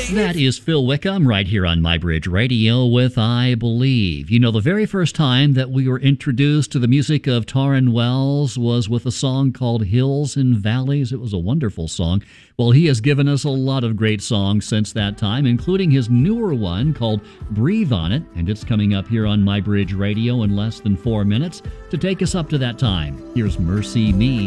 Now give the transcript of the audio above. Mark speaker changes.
Speaker 1: That is Phil Wickham right here on MyBridge Radio with I Believe. You know, the very first time that we were introduced to the music of Tauren Wells was with a song called Hills and Valleys. It was a wonderful song. Well, he has given us a lot of great songs since that time, including his newer one called Breathe on It, and it's coming up here on MyBridge Radio in less than 4 minutes to take us up to that time. Here's Mercy Me.